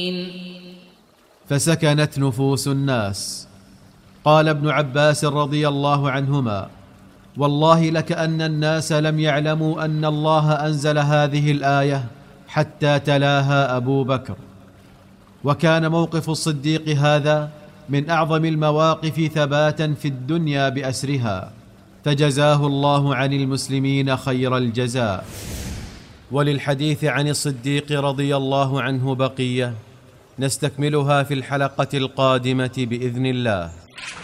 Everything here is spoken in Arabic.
فسكنت نفوس الناس. قال ابن عباس رضي الله عنهما: والله لكأن الناس لم يعلموا أن الله أنزل هذه الآية حتى تلاها أبو بكر. وكان موقف الصديق هذا من أعظم المواقف ثباتا في الدنيا بأسرها، فجزاه الله عن المسلمين خير الجزاء. وللحديث عن الصديق رضي الله عنه بقية، نستكملها في الحلقة القادمة بإذن الله.